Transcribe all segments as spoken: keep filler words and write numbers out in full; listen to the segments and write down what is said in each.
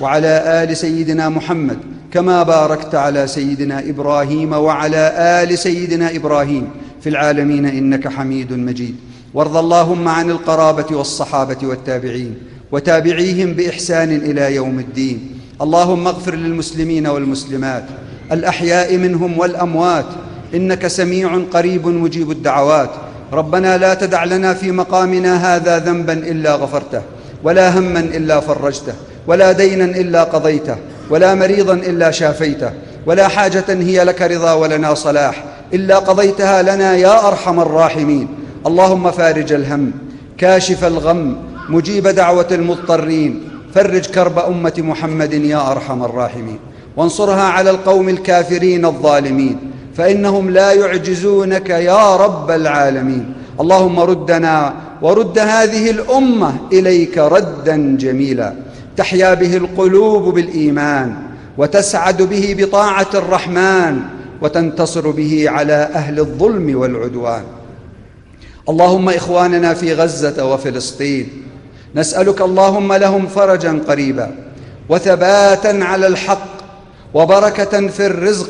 وعلى آل سيدنا محمد كما باركت على سيدنا إبراهيم وعلى آل سيدنا إبراهيم في العالمين إنك حميد مجيد. وارض اللهم عن القرابة والصحابة والتابعين وتابعيهم بإحسان إلى يوم الدين. اللهم اغفر للمسلمين والمسلمات الأحياء منهم والأموات إنك سميع قريب مجيب الدعوات. ربنا لا تدع لنا في مقامنا هذا ذنبا إلا غفرته، ولا هما إلا فرجته، ولا دينا إلا قضيته، ولا مريضا إلا شافيته، ولا حاجة هي لك رضا ولنا صلاح إلا قضيتها لنا يا أرحم الراحمين. اللهم فارج الهم، كاشف الغم، مجيب دعوة المضطرين، فرج كرب أمة محمد يا أرحم الراحمين، وانصرها على القوم الكافرين الظالمين، فإنهم لا يعجزونك يا رب العالمين. اللهم ردنا ورد هذه الأمة إليك ردا جميلا، تحيا به القلوب بالإيمان، وتسعد به بطاعة الرحمن، وتنتصر به على أهل الظلم والعدوان. اللهم إخواننا في غزة وفلسطين نسألك اللهم لهم فرجا قريبا، وثباتا على الحق، وبركة في الرزق،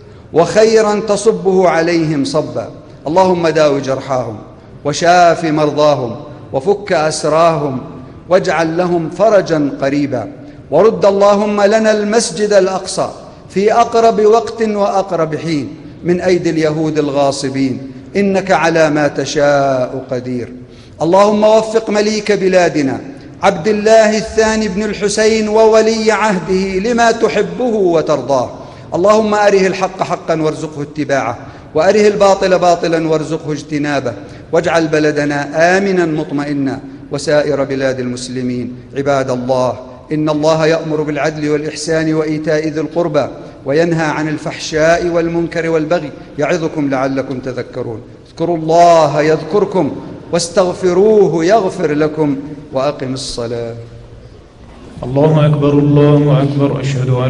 وخيرا تصبه عليهم صبا. اللهم داو جرحاهم، وشاف مرضاهم، وفك أسراهم، واجعل لهم فرجا قريبا. ورد اللهم لنا المسجد الأقصى في أقرب وقت وأقرب حين من أيدي اليهود الغاصبين، إنك على ما تشاء قدير. اللهم وفق مليك بلادنا عبد الله الثاني بن الحسين وولي عهده لما تحبه وترضاه. اللهم أره الحق حقا وارزقه اتباعه، وأره الباطل باطلا وارزقه اجتنابه، واجعل بلدنا آمنا مطمئنا وسائر بلاد المسلمين. عباد الله، إن الله يأمر بالعدل والإحسان وإيتاء ذي القربى، وينهى عن الفحشاء والمنكر والبغي، يعظكم لعلكم تذكرون. اذكروا الله يذكركم، واستغفروه يغفر لكم، وأقم الصلاة. الله أكبر الله أكبر. أشهد أن